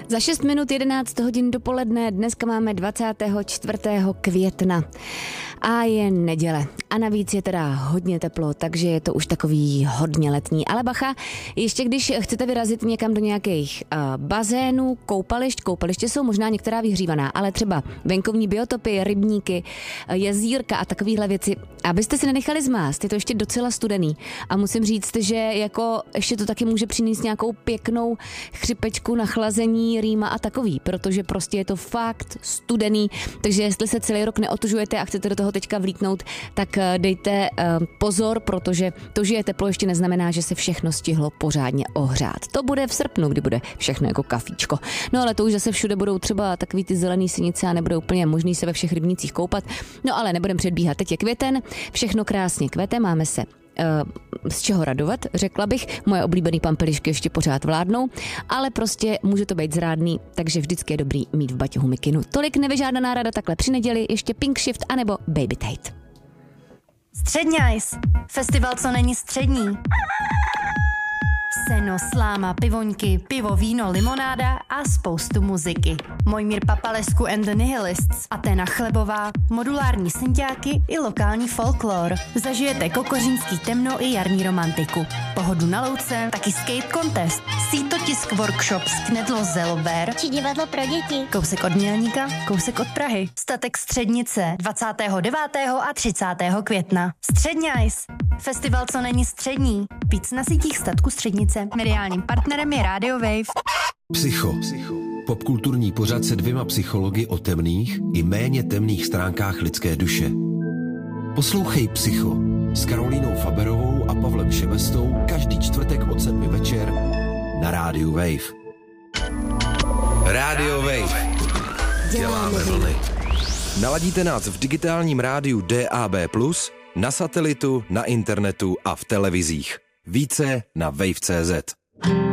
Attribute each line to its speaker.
Speaker 1: Za 6 minut 11 hodin dopoledne, dneska máme 24. května a je neděle. A navíc je teda hodně teplo, takže je to už takový hodně letní. Ale bacha, ještě když chcete vyrazit někam do nějakých bazénů, koupaliště jsou možná některá vyhřívaná, ale třeba venkovní biotopy, rybníky, jezírka a takovéhle věci, abyste si nenechali zmást, je to ještě docela studený. A musím říct, že jako ještě to taky může přinést nějakou pěknou chřipečku, nachlazení, rýma a takový, protože prostě je to fakt studený, takže jestli se celý rok neotužujete a chcete do toho teďka vlítnout, tak dejte pozor, protože to, že je teplo, ještě neznamená, že se všechno stihlo pořádně ohřát. To bude v srpnu, kdy bude všechno jako kafíčko. No ale to už zase všude budou třeba takový ty zelený sinice a nebude úplně možný se ve všech rybnících koupat. No ale nebudem předbíhat, teď je květen, všechno krásně kvete, máme se z čeho radovat, řekla bych. Moje oblíbený pampelišky ještě pořád vládnou, ale prostě může to být zrádný, takže vždycky je dobrý mít v baťohu mikinu. Tolik nevyžádaná rada takhle při neděli, ještě Pink Shift anebo Baby Tate.
Speaker 2: Středňajs. Festival, co není střední. Seno, sláma, pivoňky, pivo, víno, limonáda a spoustu muziky. Mojmír Papalescu and the Nihilists, Aténa Chlebová, modulární synťáky i lokální folklor. Zažijete kokořínský temno i jarní romantiku. Pohodu na louce, taky skate contest, sítotisk workshop z Knedlo Zelber
Speaker 3: či divadlo pro děti.
Speaker 2: Kousek od Mělníka, kousek od Prahy. Statek Střednice 29. a 30. května. Středňajs. Festival, co není střední. Víc na sítích statku Střednice. Mediálním partnerem je Radio Wave.
Speaker 4: Psycho. Popkulturní pořad se 2 psychologi o temných i méně temných stránkách lidské duše. Poslouchej Psycho s Karolínou Faberovou a Pavlem Šebestou každý čtvrtek od 7 večer na Radio Wave. Radio Wave. Děláme vlny. Naladíte nás v digitálním rádiu DAB+, na satelitu, na internetu a v televizích. Více na wave.cz.